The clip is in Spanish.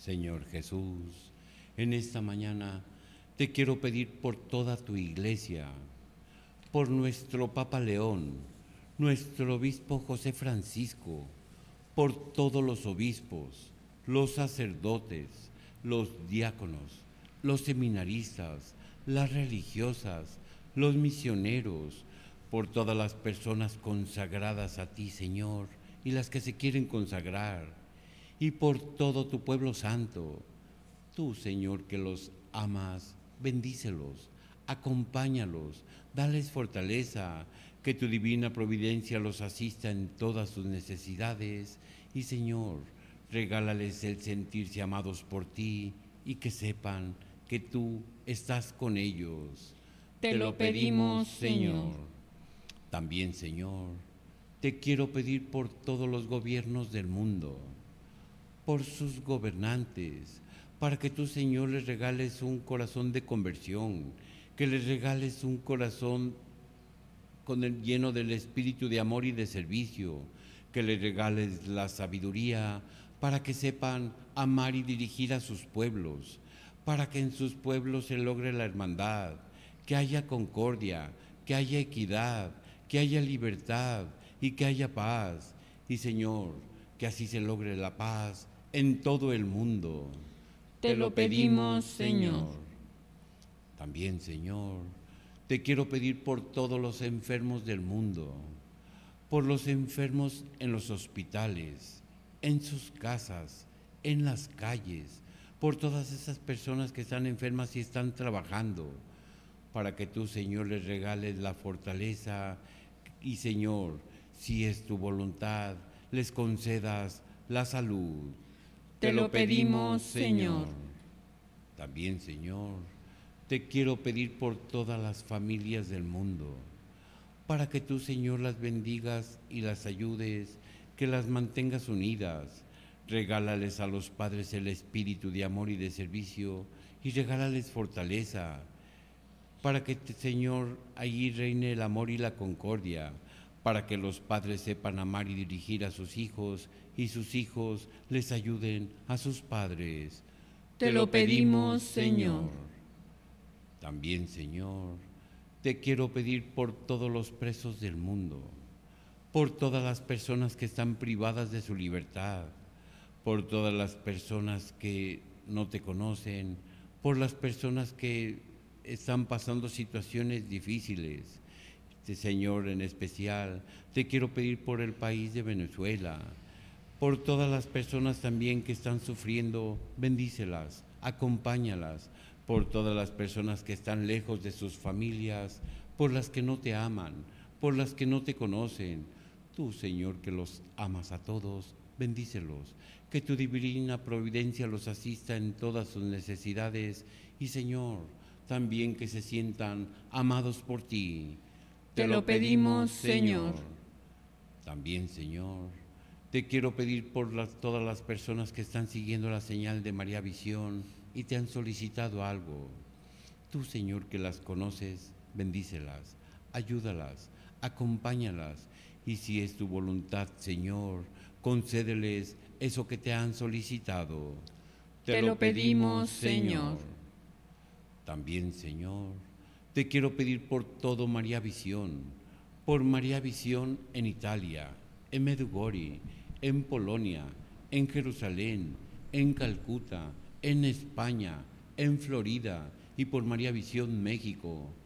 Señor Jesús, en esta mañana te quiero pedir por toda tu iglesia, por nuestro Papa León, nuestro obispo José Francisco, por todos los obispos, los sacerdotes, los diáconos, los seminaristas, las religiosas, los misioneros, por todas las personas consagradas a ti, Señor, y las que se quieren consagrar, y por todo tu pueblo santo. Tú, Señor, que los amas, bendícelos, acompáñalos, dales fortaleza, que tu divina providencia los asista en todas sus necesidades. Y, Señor, regálales el sentirse amados por ti y que sepan que tú estás con ellos. Te lo pedimos, Señor. También, Señor, te quiero pedir por todos los gobiernos del mundo, por sus gobernantes, para que tú, Señor, les regales un corazón de conversión, que les regales un corazón lleno del espíritu de amor y de servicio, que les regales la sabiduría para que sepan amar y dirigir a sus pueblos, para que en sus pueblos se logre la hermandad, que haya concordia, que haya equidad, que haya libertad y que haya paz. Y, Señor, que así se logre la paz en todo el mundo. Te lo pedimos, Señor. También, Señor, te quiero pedir por todos los enfermos del mundo, por los enfermos en los hospitales, en sus casas, en las calles, por todas esas personas que están enfermas y están trabajando, para que tú, Señor, les regales la fortaleza y, Señor, si es tu voluntad, les concedas la salud. Te lo pedimos, Señor. También, Señor, te quiero pedir por todas las familias del mundo, para que tú, Señor, las bendigas y las ayudes, que las mantengas unidas. Regálales a los padres el espíritu de amor y de servicio y regálales fortaleza, para que, Señor, allí reine el amor y la concordia, para que los padres sepan amar y dirigir a sus hijos y sus hijos les ayuden a sus padres. Te lo pedimos, Señor. También, Señor, te quiero pedir por todos los presos del mundo, por todas las personas que están privadas de su libertad, por todas las personas que no te conocen, por las personas que están pasando situaciones difíciles. Señor, en especial, te quiero pedir por el país de Venezuela, por todas las personas también que están sufriendo, bendícelas, acompáñalas, por todas las personas que están lejos de sus familias, por las que no te aman, por las que no te conocen. Tú, Señor, que los amas a todos, bendícelos, que tu divina providencia los asista en todas sus necesidades y, Señor, también que se sientan amados por ti. Te lo pedimos, Señor. También, Señor, te quiero pedir por todas las personas que están siguiendo la señal de María Visión y te han solicitado algo. Tú, Señor, que las conoces, bendícelas, ayúdalas, acompáñalas. Y si es tu voluntad, Señor, concédeles eso que te han solicitado. Te lo pedimos, Señor. También, Señor, te quiero pedir por todo María Visión, por María Visión en Italia, en Medjugorje, en Polonia, en Jerusalén, en Calcuta, en España, en Florida y por María Visión México,